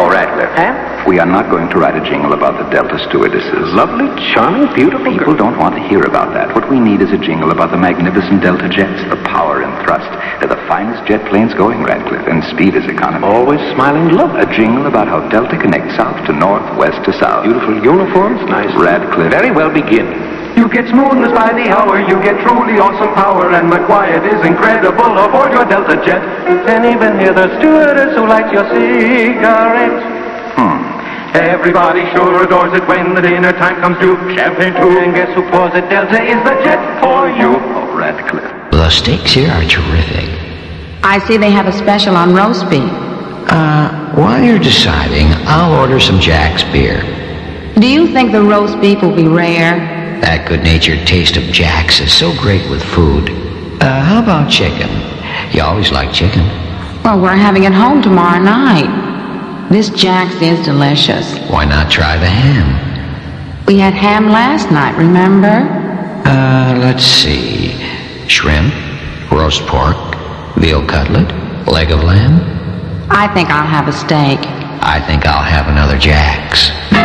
No, Radcliffe. We are not going to write a jingle about the Delta stewardesses. Lovely, charming, beautiful People girl. don't want to hear about that. What we need is a jingle about the magnificent Delta jets, the power and thrust. They're the finest jet planes going, Radcliffe, and speed is economy. Always smiling, lovely. A jingle about how Delta connects south to north, west to south. Beautiful uniforms, nice. Radcliffe. Very well, begin. You get smoothness by the hour, you get truly awesome power, and my quiet is incredible aboard your Delta jet. And even hear the stewardess who likes your cigarette. Everybody sure adores it when the dinner time comes due. Champagne too, and guess who pours it? Delta is the jet for you. Oh, Radcliffe. The steaks here are terrific. I see they have a special on roast beef. While you're deciding, I'll order some Jack's beer. Do you think the roast beef will be rare? That good-natured taste of Jack's is so great with food. How about chicken? You always like chicken. Well, we're having it home tomorrow night. This Jack's is delicious. Why not try the ham? We had ham last night, remember? Let's see. Shrimp, roast pork, veal cutlet, leg of lamb. I think I'll have a steak. I think I'll have another Jack's.